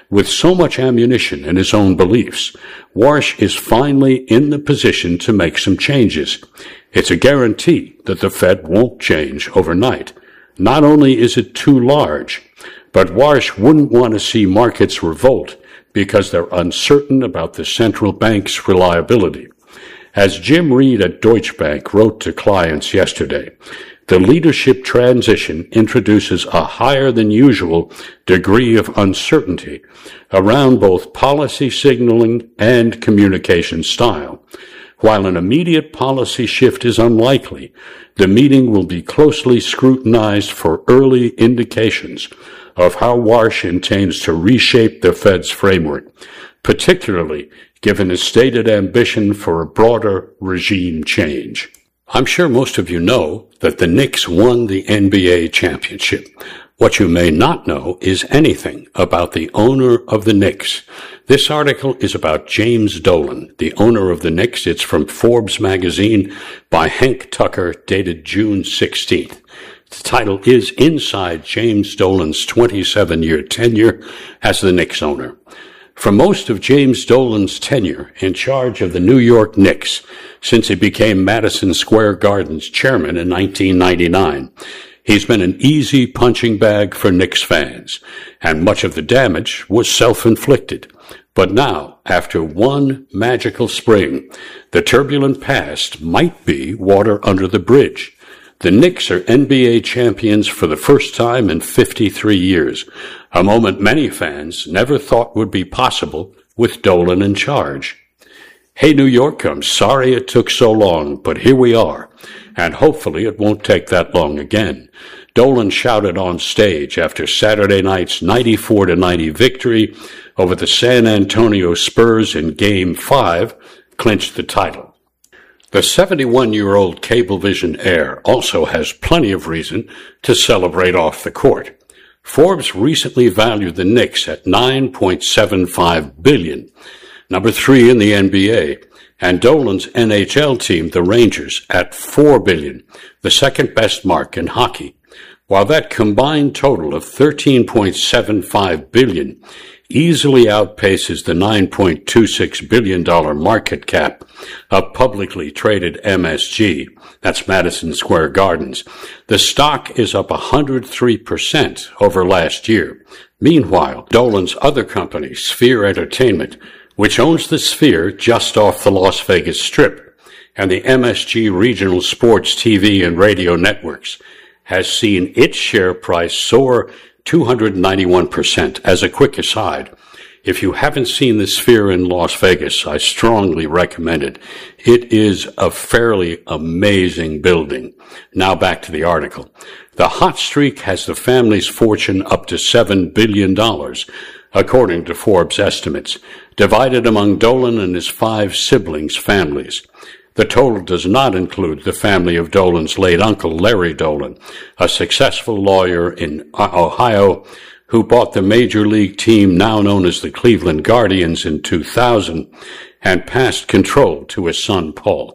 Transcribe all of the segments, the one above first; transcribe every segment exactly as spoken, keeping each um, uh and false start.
With so much ammunition in his own beliefs, Warsh is finally in the position to make some changes. It's a guarantee that the Fed won't change overnight. Not only is it too large, but Warsh wouldn't want to see markets revolt because they're uncertain about the central bank's reliability. As Jim Reed at Deutsche Bank wrote to clients yesterday, the leadership transition introduces a higher than usual degree of uncertainty around both policy signaling and communication style. While an immediate policy shift is unlikely, the meeting will be closely scrutinized for early indications of how Warsh intends to reshape the Fed's framework, particularly given his stated ambition for a broader regime change. I'm sure most of you know that the Knicks won the N B A championship. What you may not know is anything about the owner of the Knicks. This article is about James Dolan, the owner of the Knicks. It's from Forbes magazine by Hank Tucker, dated June sixteenth. The title is Inside James Dolan's twenty-seven-year tenure as the Knicks owner. For most of James Dolan's tenure in charge of the New York Knicks, since he became Madison Square Garden's chairman in nineteen ninety-nine, he's been an easy punching bag for Knicks fans, and much of the damage was self-inflicted. But now, after one magical spring, the turbulent past might be water under the bridge. The Knicks are N B A champions for the first time in fifty-three years, a moment many fans never thought would be possible with Dolan in charge. Hey, New York, I'm sorry it took so long, but here we are, and hopefully it won't take that long again. Dolan shouted on stage after Saturday night's ninety-four to ninety victory over the San Antonio Spurs in Game five, clinched the title. The seventy-one-year-old Cablevision heir also has plenty of reason to celebrate off the court. Forbes recently valued the Knicks at nine point seven five billion dollars, number three in the N B A, and Dolan's N H L team, the Rangers, at four billion dollars, the second best mark in hockey. While that combined total of thirteen point seven five billion dollars easily outpaces the nine point two six billion dollars market cap of publicly traded M S G, that's Madison Square Gardens, the stock is up one hundred three percent over last year. Meanwhile, Dolan's other company, Sphere Entertainment, which owns the Sphere just off the Las Vegas Strip, and the M S G regional sports T V and radio networks, has seen its share price soar two hundred ninety-one percent. As a quick aside, if you haven't seen the Sphere in Las Vegas, I strongly recommend it. It is a fairly amazing building. Now back to the article. The hot streak has the family's fortune up to seven billion dollars, according to Forbes estimates, divided among Dolan and his five siblings' families. The total does not include the family of Dolan's late uncle, Larry Dolan, a successful lawyer in Ohio who bought the major league team now known as the Cleveland Guardians in two thousand and passed control to his son, Paul.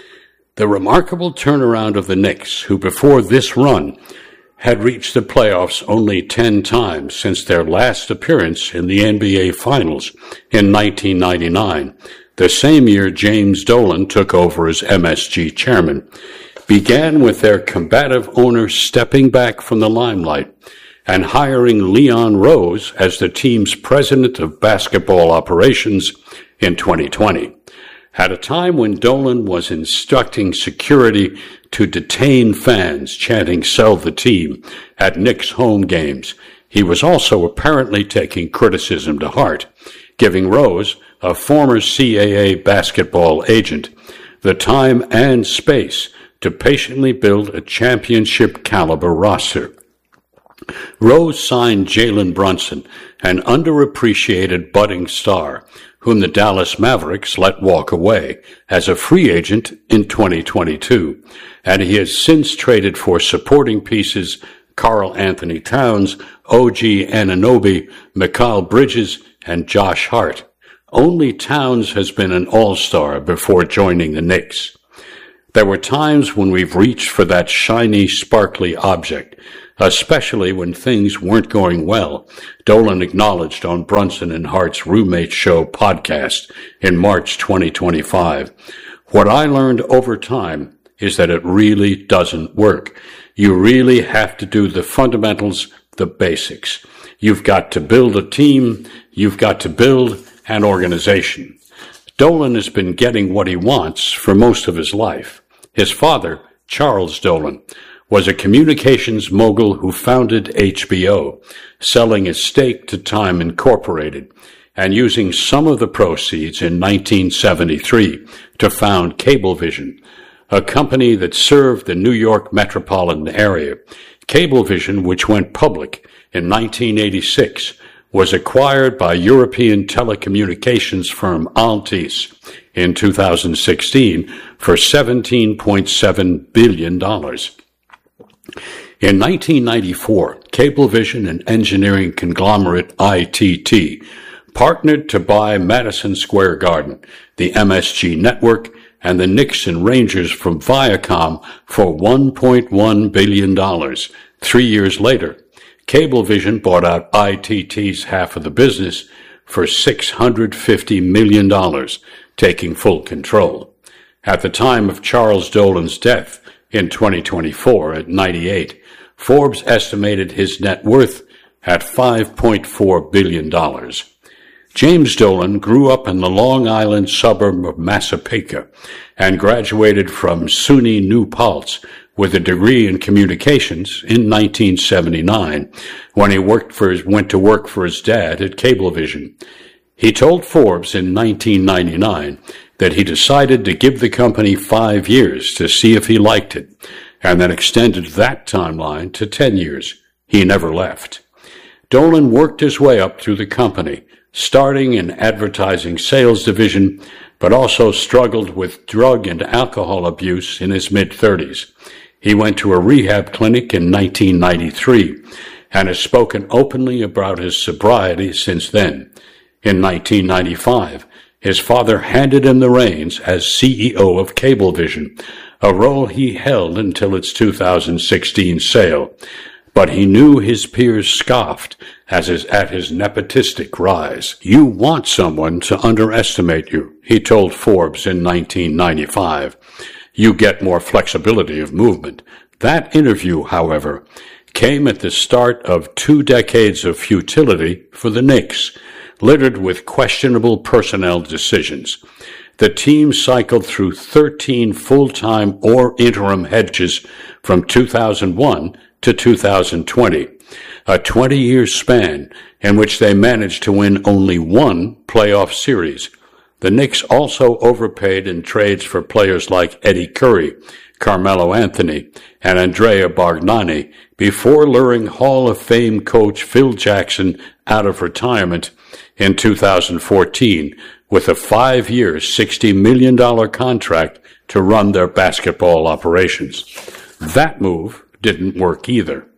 The remarkable turnaround of the Knicks, who before this run had reached the playoffs only ten times since their last appearance in the N B A Finals in nineteen ninety-nine, the same year James Dolan took over as M S G chairman, began with their combative owner stepping back from the limelight and hiring Leon Rose as the team's president of basketball operations in twenty twenty. At a time when Dolan was instructing security to detain fans chanting "Sell the team" at Knicks home games, he was also apparently taking criticism to heart, giving Rose, a former C A A basketball agent, the time and space to patiently build a championship-caliber roster. Rose signed Jalen Brunson, an underappreciated budding star, whom the Dallas Mavericks let walk away as a free agent in twenty twenty-two, and he has since traded for supporting pieces Karl Anthony Towns, O G Anunoby, Mikal Bridges, and Josh Hart. Only Towns has been an all-star before joining the Knicks. There were times when we've reached for that shiny, sparkly object, especially when things weren't going well, Dolan acknowledged on Brunson and Hart's Roommate Show podcast in March twenty twenty-five. What I learned over time is that it really doesn't work. You really have to do the fundamentals, the basics. You've got to build a team. You've got to build an organization. Dolan has been getting what he wants for most of his life. His father, Charles Dolan, was a communications mogul who founded H B O, selling his stake to Time Incorporated and using some of the proceeds in nineteen seventy-three to found Cablevision, a company that served the New York metropolitan area. Cablevision, which went public in nineteen eighty-six, was acquired by European telecommunications firm Altice in two thousand sixteen for seventeen point seven billion dollars. In nineteen ninety-four, Cablevision and engineering conglomerate I T T partnered to buy Madison Square Garden, the M S G Network, and the Knicks and Rangers from Viacom for one point one billion dollars. Three years later, Cablevision bought out I T T's half of the business for six hundred fifty million dollars, taking full control. At the time of Charles Dolan's death in twenty twenty-four at ninety-eight, Forbes estimated his net worth at five point four billion dollars. James Dolan grew up in the Long Island suburb of Massapequa and graduated from SUNY New Paltz with a degree in communications in nineteen seventy-nine when he worked for his, went to work for his dad at Cablevision. He told Forbes in nineteen ninety-nine that he decided to give the company five years to see if he liked it, and then extended that timeline to ten years. He never left. Dolan worked his way up through the company, starting in advertising sales division, but also struggled with drug and alcohol abuse in his mid-thirties. He went to a rehab clinic in nineteen ninety-three and has spoken openly about his sobriety since then. In nineteen ninety-five, his father handed him the reins as C E O of Cablevision, a role he held until its two thousand sixteen sale. But he knew his peers scoffed as his, at his nepotistic rise. "You want someone to underestimate you," he told Forbes in nineteen ninety-five. "You get more flexibility of movement." That interview, however, came at the start of two decades of futility for the Knicks, littered with questionable personnel decisions. The team cycled through thirteen full-time or interim hedges from two thousand one to two thousand twenty, a twenty-year span in which they managed to win only one playoff series. The Knicks also overpaid in trades for players like Eddie Curry, Carmelo Anthony, and Andrea Bargnani before luring Hall of Fame coach Phil Jackson out of retirement in two thousand fourteen with a five-year, sixty million dollars contract to run their basketball operations. That move didn't work either.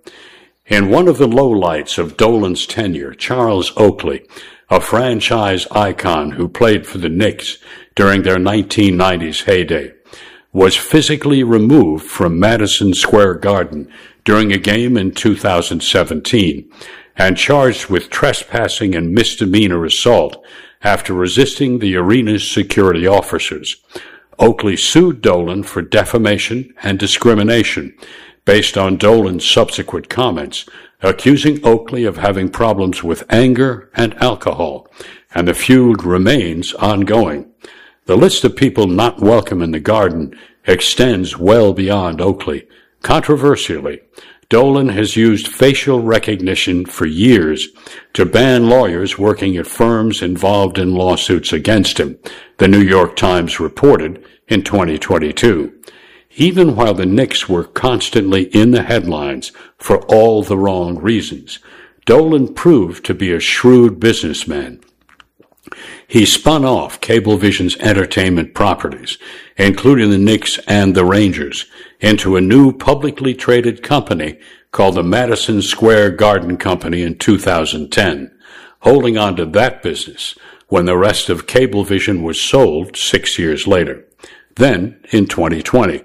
In one of the lowlights of Dolan's tenure, Charles Oakley, a franchise icon who played for the Knicks during their nineteen nineties heyday, was physically removed from Madison Square Garden during a game in two thousand seventeen and charged with trespassing and misdemeanor assault after resisting the arena's security officers. Oakley sued Dolan for defamation and discrimination based on Dolan's subsequent comments, accusing Oakley of having problems with anger and alcohol, and the feud remains ongoing. The list of people not welcome in the Garden extends well beyond Oakley. Controversially, Dolan has used facial recognition for years to ban lawyers working at firms involved in lawsuits against him, the New York Times reported in twenty twenty-two. Even while the Knicks were constantly in the headlines for all the wrong reasons, Dolan proved to be a shrewd businessman. He spun off Cablevision's entertainment properties, including the Knicks and the Rangers, into a new publicly traded company called the Madison Square Garden Company in two thousand ten, holding on to that business when the rest of Cablevision was sold six years later. Then, in twenty twenty,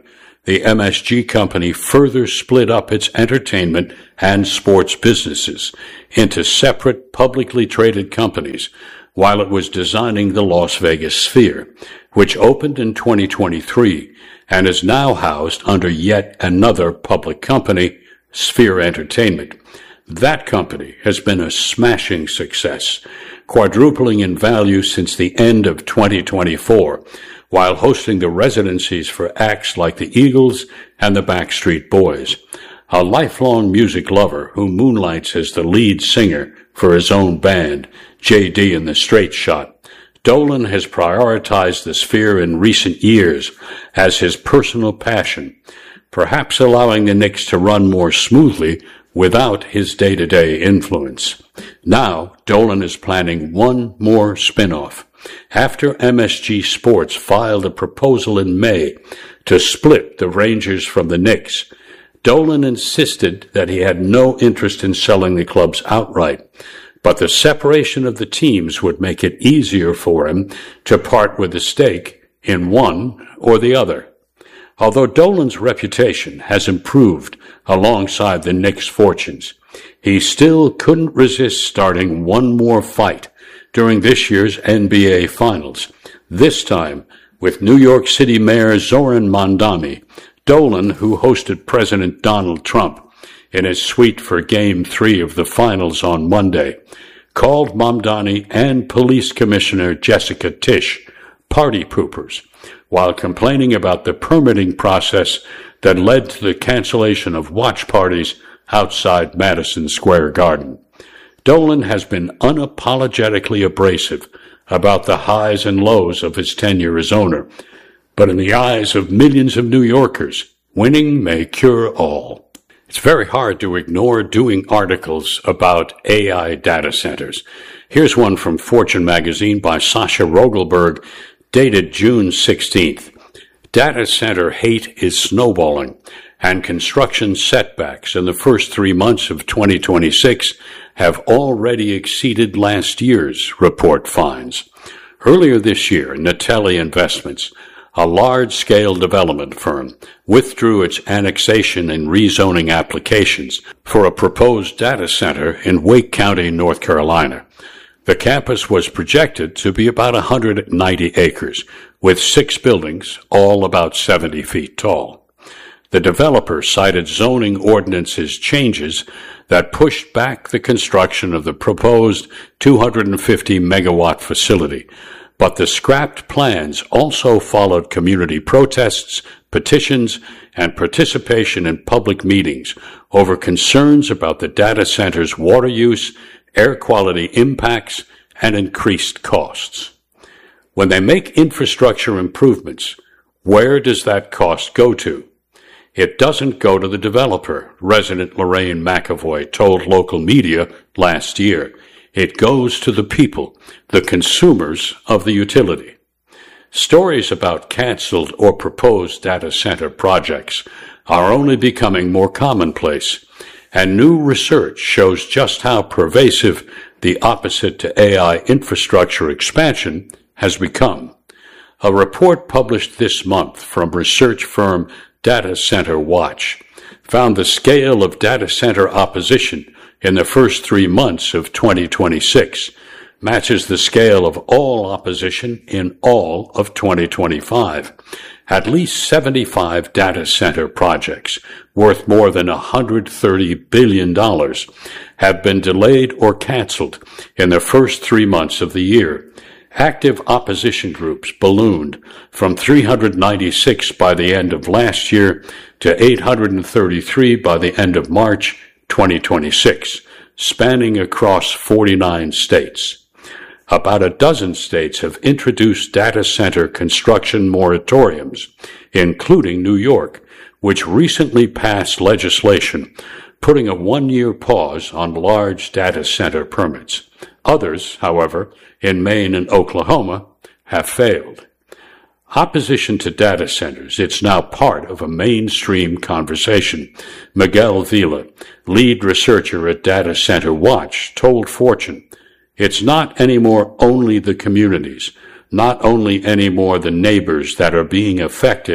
the M S G company further split up its entertainment and sports businesses into separate publicly traded companies while it was designing the Las Vegas Sphere, which opened in twenty twenty-three and is now housed under yet another public company, Sphere Entertainment. That company has been a smashing success, quadrupling in value since the end of twenty twenty-four, while hosting the residencies for acts like the Eagles and the Backstreet Boys. A lifelong music lover who moonlights as the lead singer for his own band, J D and the Straight Shot, Dolan has prioritized the Sphere in recent years as his personal passion, perhaps allowing the Knicks to run more smoothly without his day-to-day influence. Now, Dolan is planning one more spin-off. After M S G Sports filed a proposal in May to split the Rangers from the Knicks, Dolan insisted that he had no interest in selling the clubs outright, but the separation of the teams would make it easier for him to part with the stake in one or the other. Although Dolan's reputation has improved alongside the Knicks' fortunes, he still couldn't resist starting one more fight during this year's N B A Finals, this time with New York City Mayor Zoran Mamdani. Dolan, who hosted President Donald Trump in his suite for Game three of the Finals on Monday, called Mamdani and Police Commissioner Jessica Tisch party poopers, while complaining about the permitting process that led to the cancellation of watch parties outside Madison Square Garden. Dolan has been unapologetically abrasive about the highs and lows of his tenure as owner, but in the eyes of millions of New Yorkers, winning may cure all. It's very hard to ignore doing articles about A I data centers. Here's one from Fortune magazine by Sasha Rogelberg, dated June sixteenth. Data center hate is snowballing, and construction setbacks in the first three months of twenty twenty-six have already exceeded last year's, report finds. Earlier this year, Natelli Investments, a large-scale development firm, withdrew its annexation and rezoning applications for a proposed data center in Wake County, North Carolina. The campus was projected to be about one hundred ninety acres, with six buildings, all about seventy feet tall. The developer cited zoning ordinances changes that pushed back the construction of the proposed two hundred fifty megawatt facility, but the scrapped plans also followed community protests, petitions, and participation in public meetings over concerns about the data center's water use, air quality impacts, and increased costs. When they make infrastructure improvements, where does that cost go to? It doesn't go to the developer, resident Lorraine McAvoy told local media last year. It goes to the people, the consumers of the utility. Stories about canceled or proposed data center projects are only becoming more commonplace, and new research shows just how pervasive the opposite to A I infrastructure expansion has become. A report published this month from research firm Data Center Watch found the scale of data center opposition in the first three months of twenty twenty-six matches the scale of all opposition in all of twenty twenty-five. At least seventy-five data center projects worth more than one hundred thirty billion dollars have been delayed or canceled in the first three months of the year. Active opposition groups ballooned from three hundred ninety-six by the end of last year to eight hundred thirty-three by the end of March twenty twenty-six, spanning across forty-nine states. About a dozen states have introduced data center construction moratoriums, including New York, which recently passed legislation putting a one-year pause on large data center permits. Others, however, in Maine and Oklahoma, have failed. Opposition to data centers, it's now part of a mainstream conversation. Miguel Vila, lead researcher at Data Center Watch, told Fortune, it's not anymore only the communities, not only anymore the neighbors that are being affected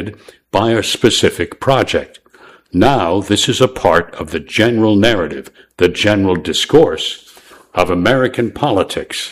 by a specific project. Now this is a part of the general narrative, the general discourse of American politics.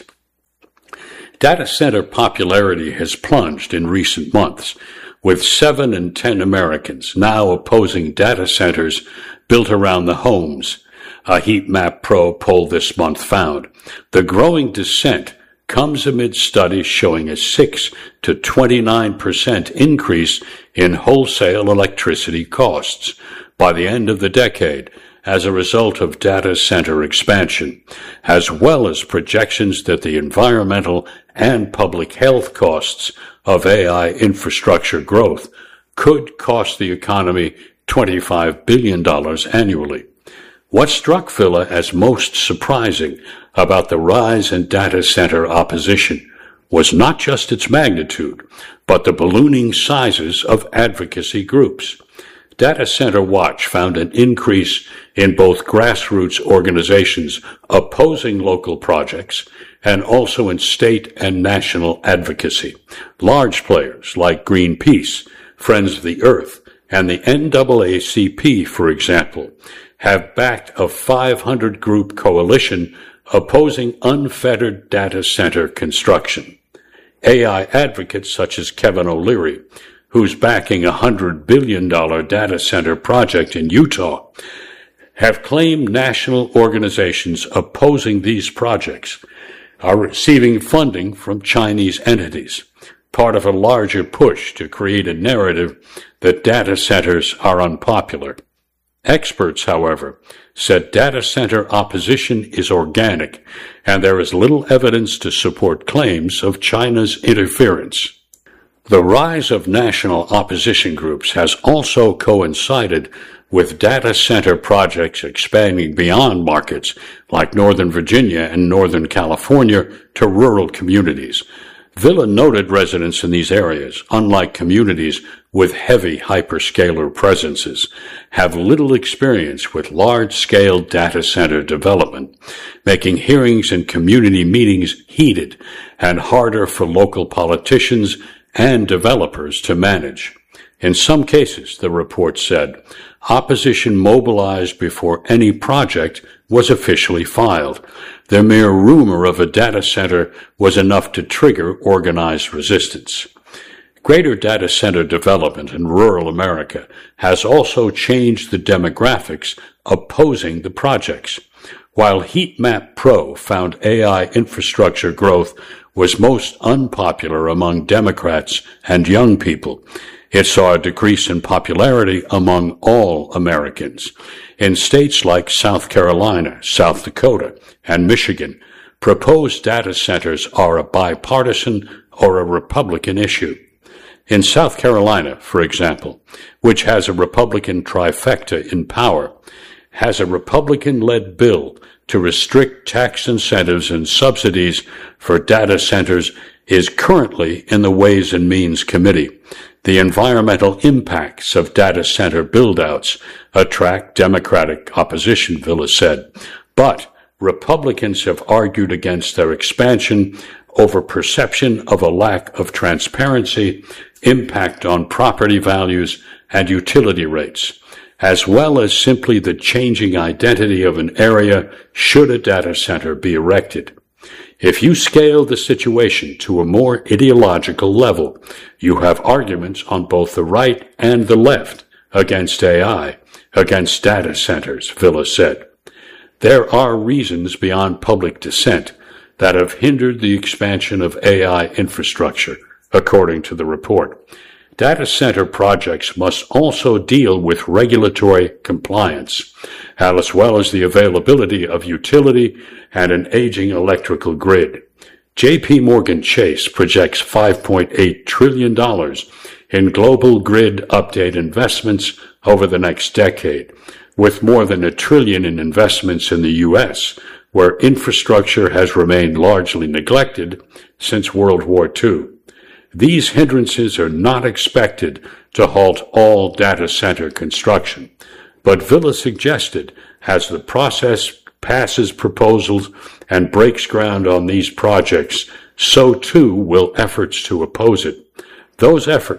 Data center popularity has plunged in recent months, with seven in ten Americans now opposing data centers built around the homes, a Heat Map Pro poll this month found. The growing dissent comes amid studies showing a six to twenty-nine percent increase in wholesale electricity costs by the end of the decade as a result of data center expansion, as well as projections that the environmental and public health costs of A I infrastructure growth could cost the economy twenty-five billion dollars annually. What struck Villa as most surprising about the rise in data center opposition was not just its magnitude, but the ballooning sizes of advocacy groups. Data Center Watch found an increase in both grassroots organizations opposing local projects and also in state and national advocacy. Large players like Greenpeace, Friends of the Earth, and the N double A C P, for example, have backed a five hundred group coalition opposing unfettered data center construction. A I advocates such as Kevin O'Leary, who's backing a one hundred billion dollars data center project in Utah, have claimed national organizations opposing these projects are receiving funding from Chinese entities, part of a larger push to create a narrative that data centers are unpopular. Experts, however, said data center opposition is organic, and there is little evidence to support claims of China's interference. The rise of national opposition groups has also coincided with data center projects expanding beyond markets like Northern Virginia and Northern California to rural communities. Villa noted residents in these areas, unlike communities with heavy hyperscaler presences, have little experience with large-scale data center development, making hearings and community meetings heated and harder for local politicians and developers to manage. In some cases, the report said, opposition mobilized before any project was officially filed. The mere rumor of a data center was enough to trigger organized resistance. Greater data center development in rural America has also changed the demographics opposing the projects. While Heat Map Pro found A I infrastructure growth was most unpopular among Democrats and young people, it saw a decrease in popularity among all Americans. In states like South Carolina, South Dakota, and Michigan, proposed data centers are a bipartisan or a Republican issue. In South Carolina, for example, which has a Republican trifecta in power, has a Republican-led bill to restrict tax incentives and subsidies for data centers is currently in the Ways and Means Committee. The environmental impacts of data center build-outs attract Democratic opposition, Villa said, but Republicans have argued against their expansion over perception of a lack of transparency, impact on property values, and utility rates, as well as simply the changing identity of an area should a data center be erected. If you scale the situation to a more ideological level, you have arguments on both the right and the left against A I, against data centers, Villa said. There are reasons beyond public dissent that have hindered the expansion of A I infrastructure, according to the report. Data center projects must also deal with regulatory compliance, as well as the availability of utility and an aging electrical grid. J P Morgan Chase projects five point eight trillion dollars in global grid update investments over the next decade, with more than a trillion in investments in the U S, where infrastructure has remained largely neglected since World War Two. These hindrances are not expected to halt all data center construction, but Villa suggested as the process passes proposals and breaks ground on these projects, so too will efforts to oppose it. Those efforts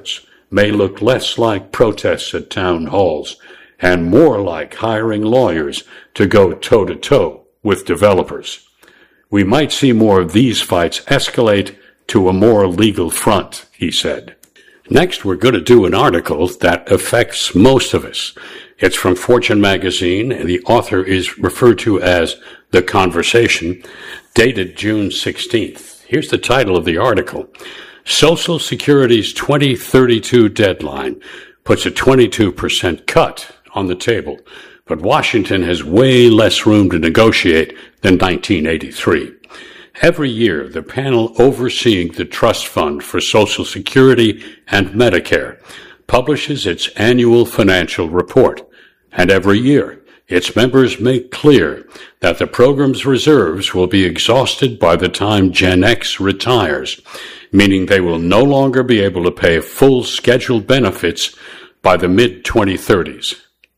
may look less like protests at town halls and more like hiring lawyers to go toe-to-toe with developers. We might see more of these fights escalate to a more legal front, he said. Next, we're going to do an article that affects most of us. It's from Fortune magazine, and the author is referred to as The Conversation, dated June sixteenth. Here's the title of the article. Social Security's twenty thirty-two deadline puts a twenty-two percent cut on the table, but Washington has way less room to negotiate than nineteen eighty-three. Every year, the panel overseeing the Trust Fund for Social Security and Medicare publishes its annual financial report, and every year, its members make clear that the program's reserves will be exhausted by the time Gen X retires, meaning they will no longer be able to pay full scheduled benefits by the mid twenty thirties.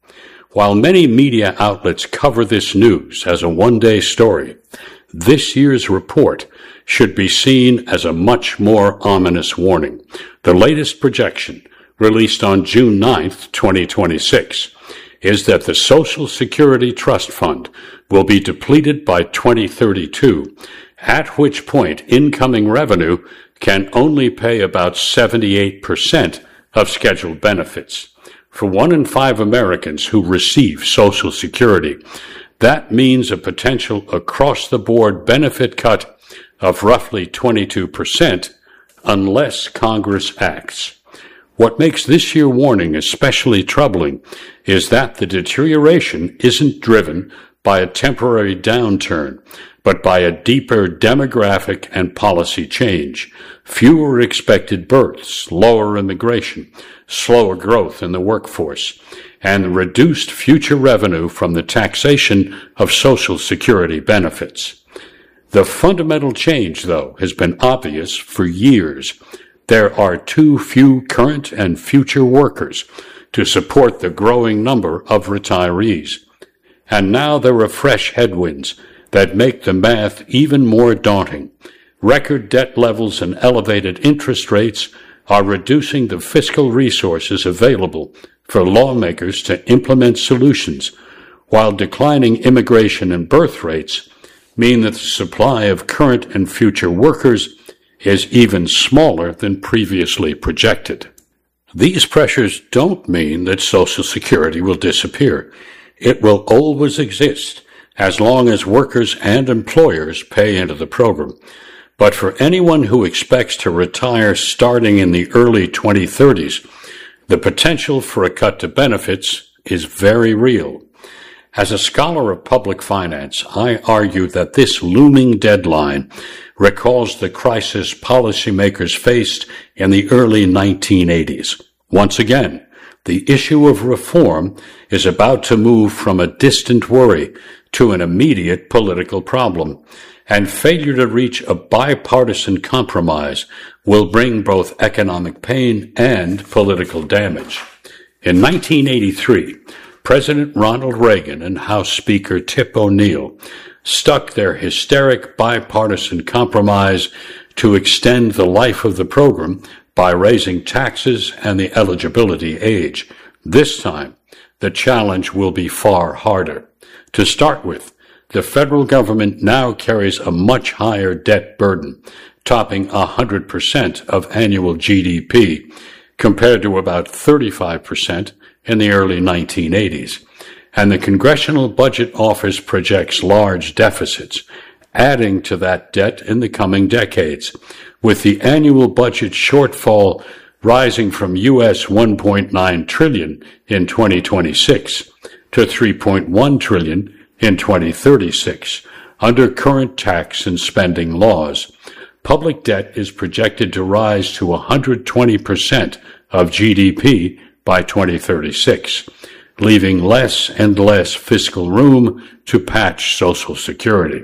While many media outlets cover this news as a one-day story, this year's report should be seen as a much more ominous warning. The latest projection, released on June ninth, twenty twenty-six, is that the Social Security Trust Fund will be depleted by twenty thirty-two, at which point incoming revenue can only pay about seventy-eight percent of scheduled benefits. For one in five Americans who receive Social Security, that means a potential across-the-board benefit cut of roughly twenty-two percent unless Congress acts. What makes this year's warning especially troubling is that the deterioration isn't driven by a temporary downturn, but by a deeper demographic and policy change. Fewer expected births, lower immigration, slower growth in the workforce, and reduced future revenue from the taxation of Social Security benefits. The fundamental change, though, has been obvious for years. There are too few current and future workers to support the growing number of retirees. And now there are fresh headwinds that make the math even more daunting. Record debt levels and elevated interest rates are reducing the fiscal resources available for lawmakers to implement solutions, while declining immigration and birth rates mean that the supply of current and future workers is even smaller than previously projected. These pressures don't mean that Social Security will disappear. It will always exist as long as workers and employers pay into the program. But for anyone who expects to retire starting in the early twenty thirties, the potential for a cut to benefits is very real. As a scholar of public finance, I argue that this looming deadline recalls the crisis policymakers faced in the early nineteen eighties. Once again, the issue of reform is about to move from a distant worry to an immediate political problem, and failure to reach a bipartisan compromise will bring both economic pain and political damage. In nineteen eighty-three, President Ronald Reagan and House Speaker Tip O'Neill stuck their hysteric bipartisan compromise to extend the life of the program by raising taxes and the eligibility age. This time, the challenge will be far harder. To start with, the federal government now carries a much higher debt burden, topping one hundred percent of annual G D P, compared to about thirty-five percent in the early nineteen eighties. And the Congressional Budget Office projects large deficits, adding to that debt in the coming decades, with the annual budget shortfall rising from U S one point nine trillion dollars in twenty twenty-six to three point one trillion dollars in twenty thirty-six, under current tax and spending laws. Public debt is projected to rise to one hundred twenty percent of G D P by twenty thirty-six, leaving less and less fiscal room to patch Social Security.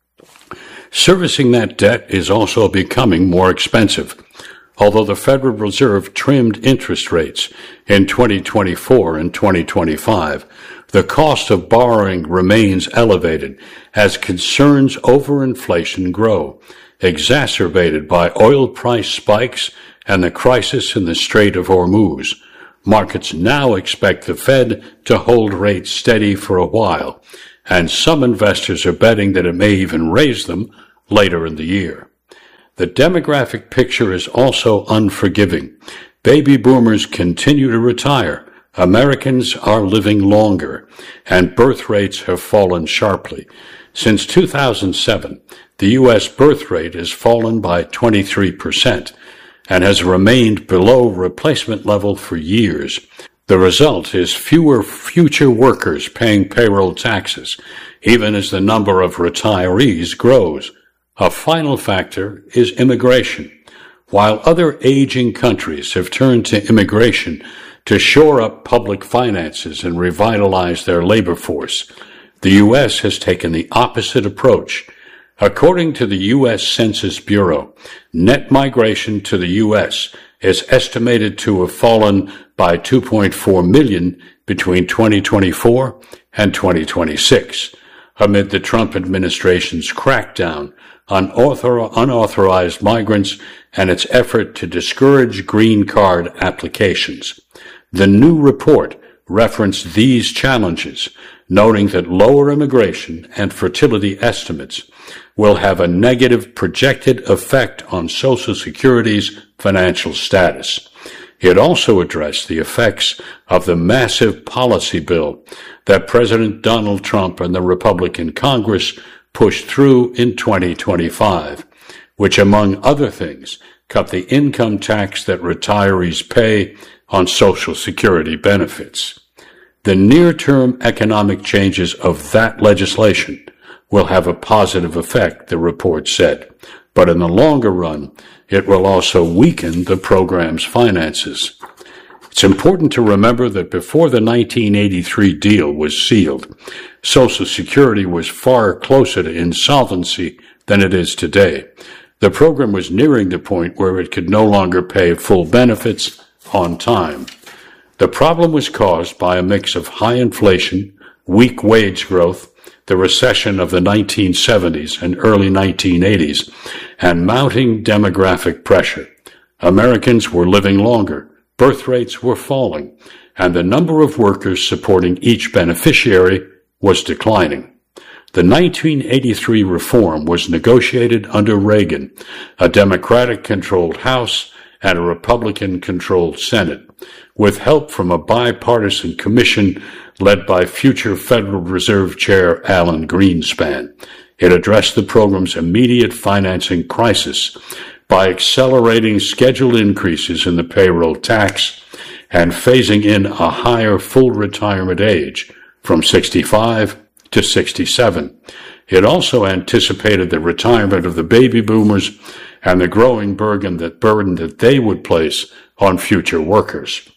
Servicing that debt is also becoming more expensive. Although the Federal Reserve trimmed interest rates in twenty twenty-four and twenty twenty-five, the cost of borrowing remains elevated as concerns over inflation grow, exacerbated by oil price spikes and the crisis in the Strait of Hormuz. Markets now expect the Fed to hold rates steady for a while, and some investors are betting that it may even raise them later in the year. The demographic picture is also unforgiving. Baby boomers continue to retire. Americans are living longer, and birth rates have fallen sharply. Since two thousand seven, the U S birth rate has fallen by twenty-three percent and has remained below replacement level for years. The result is fewer future workers paying payroll taxes, even as the number of retirees grows. A final factor is immigration. While other aging countries have turned to immigration to shore up public finances and revitalize their labor force, the U S has taken the opposite approach. According to the U S Census Bureau, net migration to the U S is estimated to have fallen by two point four million between twenty twenty-four and twenty twenty-six, amid the Trump administration's crackdown on author- unauthorized migrants and its effort to discourage green card applications. The new report referenced these challenges, noting that lower immigration and fertility estimates will have a negative projected effect on Social Security's financial status. It also addressed the effects of the massive policy bill that President Donald Trump and the Republican Congress pushed through in twenty twenty-five, which, among other things, cut the income tax that retirees pay on Social Security benefits. The near-term economic changes of that legislation will have a positive effect, the report said, but in the longer run, it will also weaken the program's finances. It's important to remember that before the nineteen eighty-three deal was sealed, Social Security was far closer to insolvency than it is today. The program was nearing the point where it could no longer pay full benefits on time. The problem was caused by a mix of high inflation, weak wage growth, the recession of the nineteen seventies and early nineteen eighties, and mounting demographic pressure. Americans were living longer, birth rates were falling, and the number of workers supporting each beneficiary was declining. The nineteen eighty-three reform was negotiated under Reagan, a Democratic-controlled House and a Republican-controlled Senate, with help from a bipartisan commission led by future Federal Reserve Chair Alan Greenspan. It addressed the program's immediate financing crisis by accelerating scheduled increases in the payroll tax and phasing in a higher full retirement age from sixty-five to sixty-seven. It also anticipated the retirement of the baby boomers and the growing burden that burden that they would place on future workers.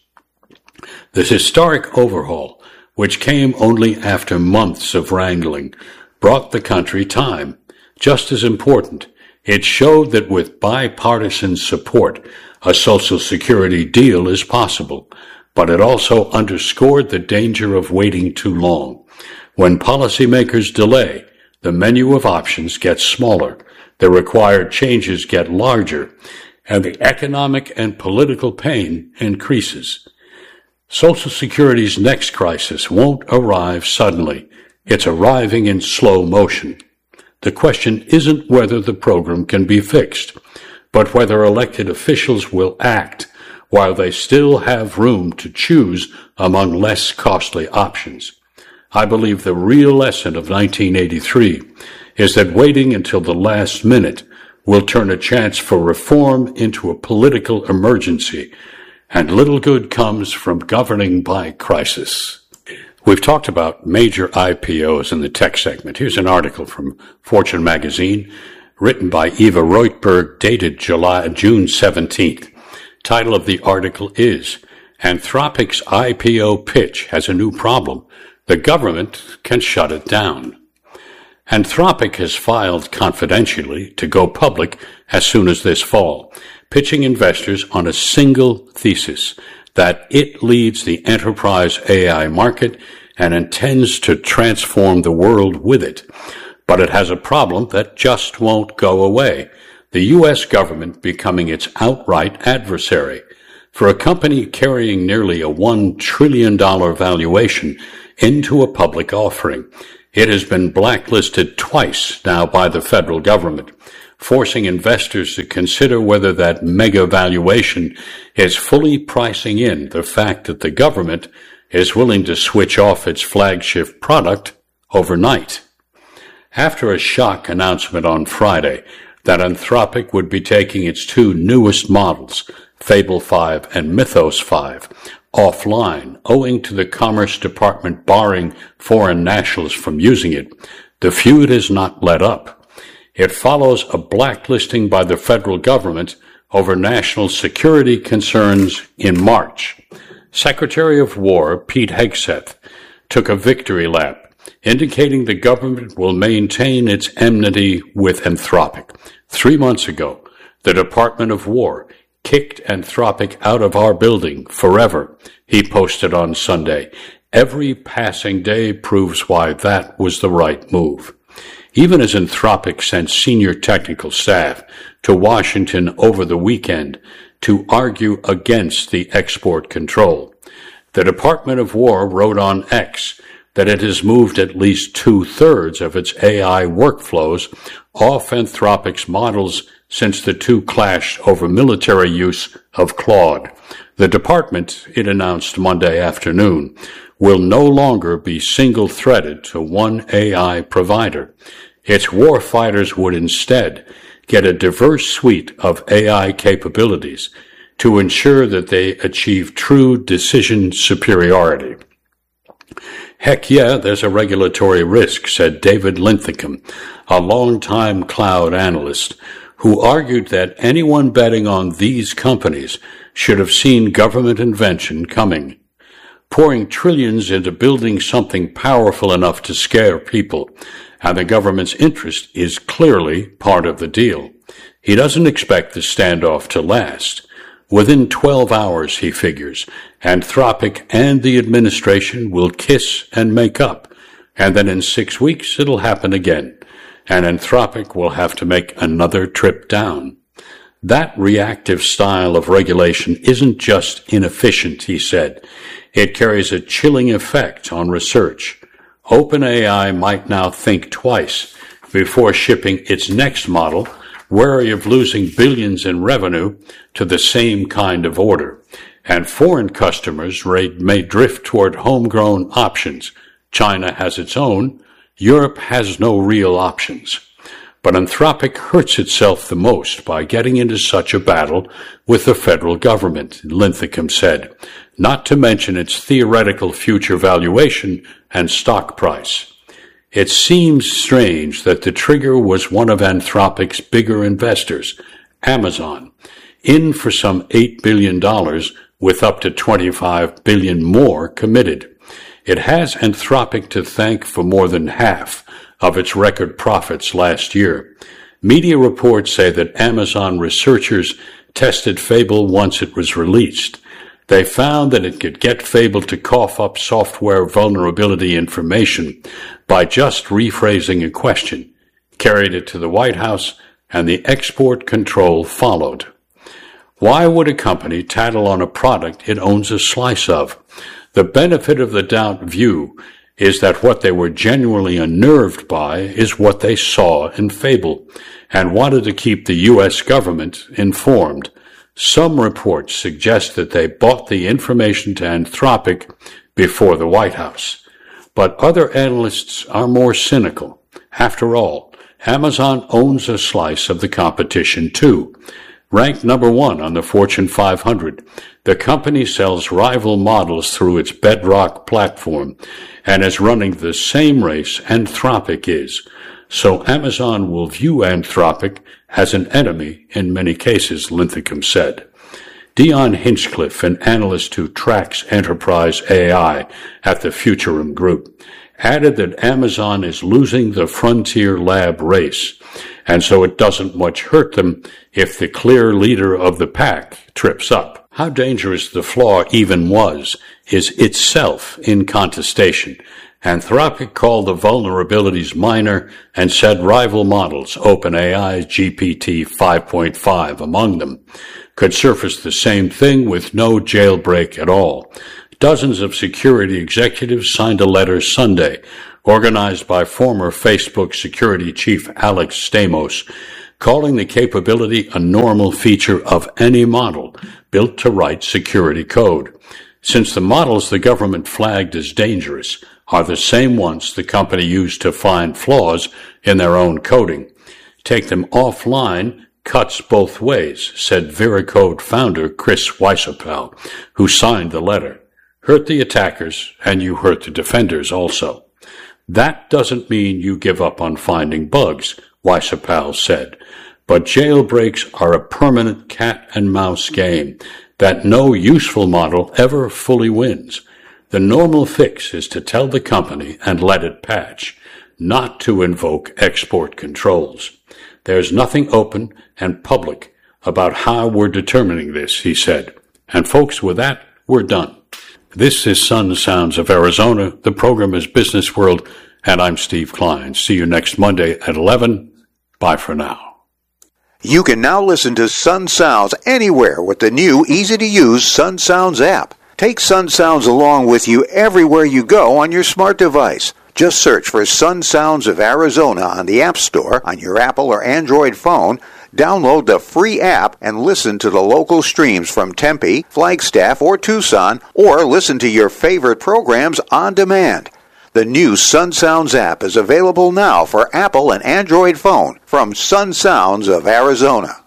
This historic overhaul, which came only after months of wrangling, brought the country time. Just as important, it showed that with bipartisan support, a Social Security deal is possible, but it also underscored the danger of waiting too long. When policymakers delay, the menu of options gets smaller, the required changes get larger, and the economic and political pain increases. Social Security's next crisis won't arrive suddenly. It's arriving in slow motion. The question isn't whether the program can be fixed, but whether elected officials will act while they still have room to choose among less costly options. I believe the real lesson of nineteen eighty-three is that waiting until the last minute will turn a chance for reform into a political emergency, and little good comes from governing by crisis. We've talked about major I P Os in the tech segment. Here's an article from Fortune magazine, written by Eva Reutberg, dated July, June seventeenth. Title of the article is, Anthropic's I P O pitch has a new problem. The government can shut it down. Anthropic has filed confidentially to go public as soon as this fall, pitching investors on a single thesis, that it leads the enterprise A I market and intends to transform the world with it. But it has a problem that just won't go away. the U S government becoming its outright adversary. For a company carrying nearly a one trillion dollars valuation into a public offering, it has been blacklisted twice now by the federal government, forcing investors to consider whether that mega valuation is fully pricing in the fact that the government is willing to switch off its flagship product overnight. After a shock announcement on Friday that Anthropic would be taking its two newest models, Fable five and Mythos five, offline owing to the Commerce Department barring foreign nationals from using it, the feud has not let up. It follows a blacklisting by the federal government over national security concerns in March. Secretary of War Pete Hegseth took a victory lap, indicating the government will maintain its enmity with Anthropic. Three months ago, the Department of War kicked Anthropic out of our building forever, he posted on Sunday. Every passing day proves why that was the right move. Even as Anthropic sent senior technical staff to Washington over the weekend to argue against the export control, the Department of War wrote on X that it has moved at least two-thirds of its A I workflows off Anthropic's models since the two clashed over military use of Claude. The department, it announced Monday afternoon, will no longer be single-threaded to one A I provider. Its warfighters would instead get a diverse suite of A I capabilities to ensure that they achieve true decision superiority. Heck yeah, there's a regulatory risk, said David Linthicum, a longtime cloud analyst, who argued that anyone betting on these companies should have seen government invention coming. Pouring trillions into building something powerful enough to scare people, and the government's interest is clearly part of the deal. He doesn't expect the standoff to last. Within twelve hours, he figures, Anthropic and the administration will kiss and make up, and then in six weeks it'll happen again, and Anthropic will have to make another trip down. That reactive style of regulation isn't just inefficient, he said. It carries a chilling effect on research. OpenAI might now think twice before shipping its next model, wary of losing billions in revenue to the same kind of order. And foreign customers may drift toward homegrown options. China has its own. Europe has no real options. But Anthropic hurts itself the most by getting into such a battle with the federal government, Linthicum said, not to mention its theoretical future valuation and stock price. It seems strange that the trigger was one of Anthropic's bigger investors, Amazon, in for some eight billion dollars with up to twenty-five billion dollars more committed. It has Anthropic to thank for more than half of its record profits last year. Media reports say that Amazon researchers tested Fable once it was released. They found that it could get Fable to cough up software vulnerability information by just rephrasing a question, carried it to the White House, and the export control followed. Why would a company tattle on a product it owns a slice of? The benefit of the doubt view is that what they were genuinely unnerved by is what they saw in Fable and wanted to keep the U S government informed. Some reports suggest that they bought the information to Anthropic before the White House. But other analysts are more cynical. After all, Amazon owns a slice of the competition too. Ranked number one on the Fortune five hundred, the company sells rival models through its Bedrock platform and is running the same race Anthropic is. So Amazon will view Anthropic as an enemy in many cases, Linthicum said. Dion Hinchcliffe, an analyst who tracks enterprise A I at the Futurum Group, added that Amazon is losing the frontier lab race, and so it doesn't much hurt them if the clear leader of the pack trips up. How dangerous the flaw even was is itself in contestation, Anthropic called the vulnerabilities minor and said rival models, OpenAI's G P T five point five among them, could surface the same thing with no jailbreak at all. Dozens of security executives signed a letter Sunday, organized by former Facebook security chief Alex Stamos, calling the capability a normal feature of any model built to write security code, since the models the government flagged as dangerous are the same ones the company used to find flaws in their own coding. Take them offline cuts both ways, said Veracode founder Chris Weisapel, who signed the letter. Hurt the attackers, and you hurt the defenders also. That doesn't mean you give up on finding bugs, Weisapel said, but jailbreaks are a permanent cat-and-mouse game that no useful model ever fully wins. The normal fix is to tell the company and let it patch, not to invoke export controls. There's nothing open and public about how we're determining this, he said. And folks, with that, we're done. This is Sun Sounds of Arizona. The program is Business World, and I'm Steve Klein. See you next Monday at eleven. Bye for now. You can now listen to Sun Sounds anywhere with the new, easy-to-use Sun Sounds app. Take Sun Sounds along with you everywhere you go on your smart device. Just search for Sun Sounds of Arizona on the App Store on your Apple or Android phone, download the free app, and listen to the local streams from Tempe, Flagstaff, or Tucson, or listen to your favorite programs on demand. The new Sun Sounds app is available now for Apple and Android phone from Sun Sounds of Arizona.